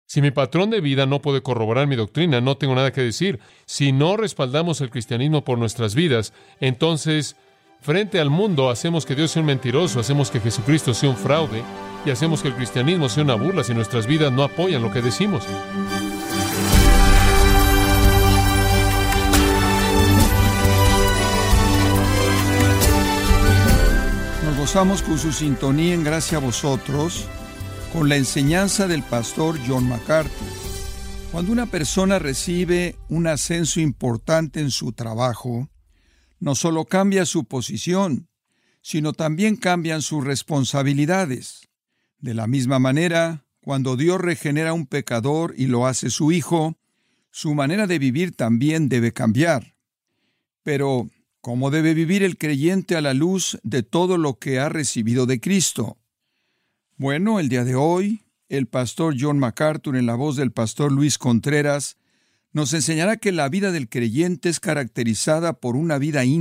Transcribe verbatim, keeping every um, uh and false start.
Si mi patrón de vida no puede corroborar mi doctrina, no tengo nada que decir. Si no respaldamos el cristianismo por nuestras vidas, entonces, frente al mundo, hacemos que Dios sea un mentiroso, hacemos que Jesucristo sea un fraude, y hacemos que el cristianismo sea una burla si nuestras vidas no apoyan lo que decimos. Nos gozamos con su sintonía en gracia a vosotros, con la enseñanza del pastor John MacArthur. Cuando una persona recibe un ascenso importante en su trabajo, no solo cambia su posición, sino también cambian sus responsabilidades. De la misma manera, cuando Dios regenera a un pecador y lo hace su hijo, su manera de vivir también debe cambiar. Pero, ¿cómo debe vivir el creyente a la luz de todo lo que ha recibido de Cristo? Bueno, el día de hoy, el pastor John MacArthur, en la voz del pastor Luis Contreras, nos enseñará que la vida del creyente es caracterizada por una vida íntima